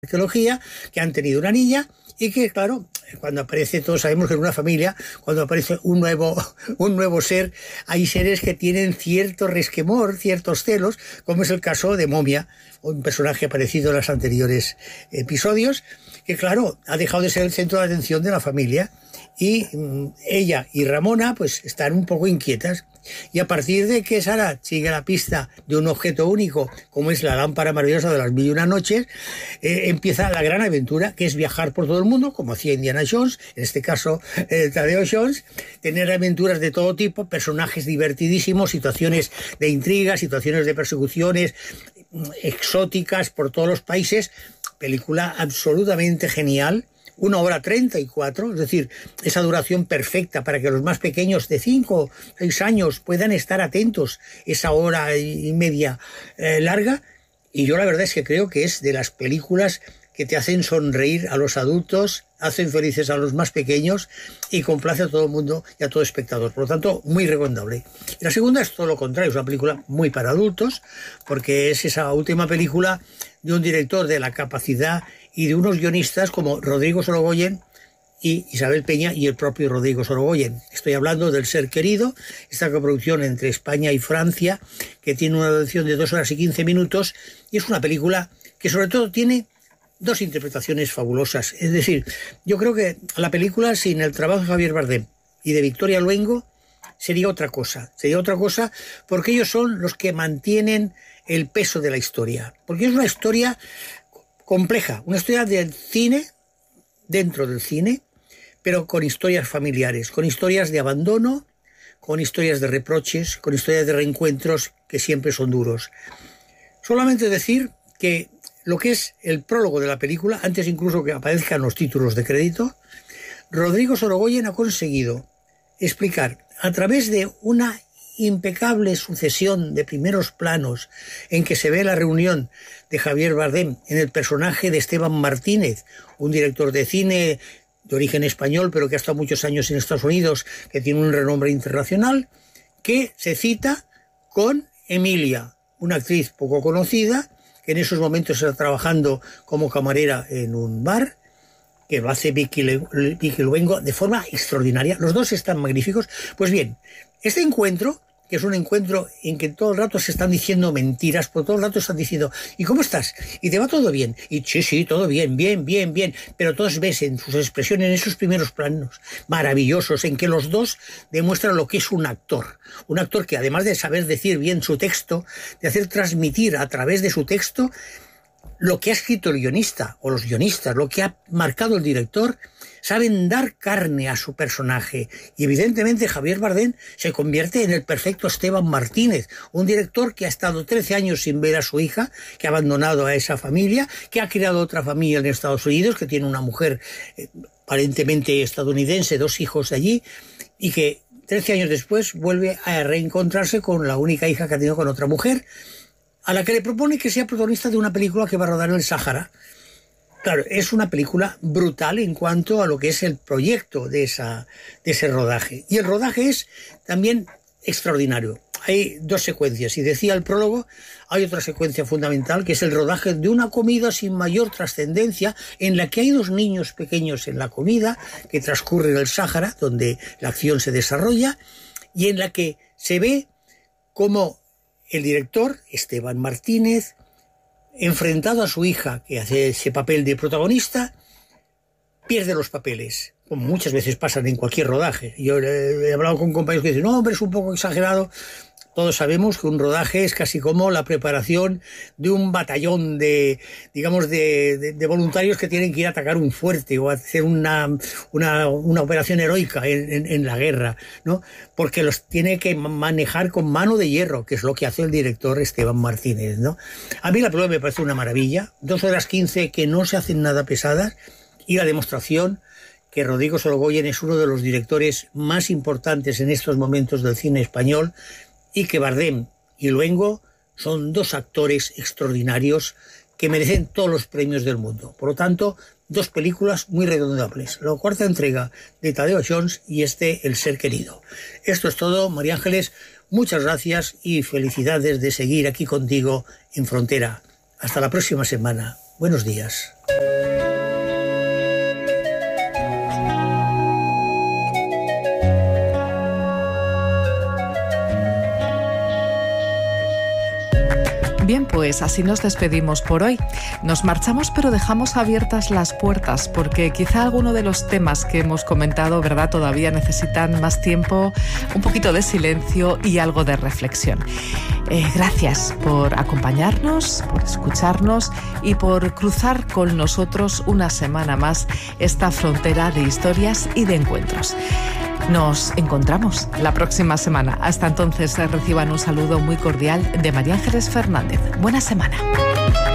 arqueología, que han tenido una niña y que, claro, cuando aparece, todos sabemos que en una familia, cuando aparece un nuevo ser, hay seres que tienen cierto resquemor, ciertos celos, como es el caso de Momia, un personaje aparecido en los anteriores episodios, que, claro, ha dejado de ser el centro de atención de la familia y ella y Ramona pues están un poco inquietas. Y a partir de que Sara sigue la pista de un objeto único, como es la lámpara maravillosa de las mil y una noches, empieza la gran aventura, que es viajar por todo el mundo, como hacía Indiana Jones, en este caso Tadeo Jones, tener aventuras de todo tipo, personajes divertidísimos, situaciones de intriga, situaciones de persecuciones exóticas por todos los países. Película absolutamente genial. 1 hora 34, es decir, esa duración perfecta para que los más pequeños de 5 o 6 años puedan estar atentos esa hora y media larga. Y yo la verdad es que creo que es de las películas que te hacen sonreír a los adultos, hacen felices a los más pequeños y complace a todo el mundo y a todo espectador. Por lo tanto, muy recomendable. Y la segunda es todo lo contrario, es una película muy para adultos, porque es esa última película de un director de la capacidad y de unos guionistas como Rodrigo Sorogoyen y Isabel Peña y el propio Rodrigo Sorogoyen. Estoy hablando del Ser Querido, esta coproducción entre España y Francia, que tiene una duración de 2 horas y 15 minutos, y es una película que sobre todo tiene dos interpretaciones fabulosas. Es decir, yo creo que la película, sin el trabajo de Javier Bardem y de Victoria Luengo, sería otra cosa. Sería otra cosa porque ellos son los que mantienen el peso de la historia. Porque es una historia compleja, una historia del cine, dentro del cine, pero con historias familiares, con historias de abandono, con historias de reproches, con historias de reencuentros que siempre son duros. Solamente decir que lo que es el prólogo de la película, antes incluso que aparezcan los títulos de crédito, Rodrigo Sorogoyen ha conseguido explicar a través de una impecable sucesión de primeros planos en que se ve la reunión de Javier Bardem en el personaje de Esteban Martínez, un director de cine de origen español pero que ha estado muchos años en Estados Unidos, que tiene un renombre internacional, que se cita con Emilia, una actriz poco conocida, que en esos momentos está trabajando como camarera en un bar, que lo hace Vicky Luengo de forma extraordinaria. Los dos están magníficos. Pues bien, este encuentro, que es un encuentro en que todo el rato se están diciendo mentiras, por todo el rato están diciendo, ¿y cómo estás? ¿Y te va todo bien? Y sí, todo bien, bien. Pero todos ves en sus expresiones, en esos primeros planos maravillosos, en que los dos demuestran lo que es un actor. Un actor que además de saber decir bien su texto, de hacer transmitir a través de su texto lo que ha escrito el guionista o los guionistas, lo que ha marcado el director, saben dar carne a su personaje. Y evidentemente Javier Bardem se convierte en el perfecto Esteban Martínez, un director que ha estado 13 años sin ver a su hija, que ha abandonado a esa familia, que ha creado otra familia en Estados Unidos, que tiene una mujer aparentemente estadounidense, 2 hijos allí, y que 13 años después vuelve a reencontrarse con la única hija que ha tenido con otra mujer, a la que le propone que sea protagonista de una película que va a rodar en el Sáhara. Claro, es una película brutal en cuanto a lo que es el proyecto de ese rodaje. Y el rodaje es también extraordinario. Hay 2 secuencias. Y decía el prólogo, hay otra secuencia fundamental, que es el rodaje de una comida sin mayor trascendencia, en la que hay 2 niños pequeños en la comida, que transcurre en el Sáhara, donde la acción se desarrolla, y en la que se ve cómo el director, Esteban Martínez, enfrentado a su hija, que hace ese papel de protagonista, pierde los papeles, como muchas veces pasan en cualquier rodaje. Yo he hablado con compañeros que dicen, no, hombre, es un poco exagerado. Todos sabemos que un rodaje es casi como la preparación de un batallón de voluntarios que tienen que ir a atacar un fuerte o a hacer una operación heroica en la guerra, ¿no? Porque los tiene que manejar con mano de hierro, que es lo que hace el director Esteban Martínez, ¿no? A mí la prueba me parece una maravilla. 2 horas 15 que no se hacen nada pesadas, y la demostración que Rodrigo Sorogoyen es uno de los directores más importantes en estos momentos del cine español, y que Bardem y Luengo son 2 actores extraordinarios que merecen todos los premios del mundo. Por lo tanto, 2 películas muy redondables. La 4ª entrega de Tadeo Jones y El Ser Querido. Esto es todo, María Ángeles. Muchas gracias y felicidades de seguir aquí contigo en Frontera. Hasta la próxima semana. Buenos días. Bien, pues así nos despedimos por hoy. Nos marchamos, pero dejamos abiertas las puertas porque quizá alguno de los temas que hemos comentado, ¿verdad?, todavía necesitan más tiempo, un poquito de silencio y algo de reflexión. Gracias por acompañarnos, por escucharnos y por cruzar con nosotros una semana más esta frontera de historias y de encuentros. Nos encontramos la próxima semana. Hasta entonces, reciban un saludo muy cordial de María Ángeles Fernández. Buena semana.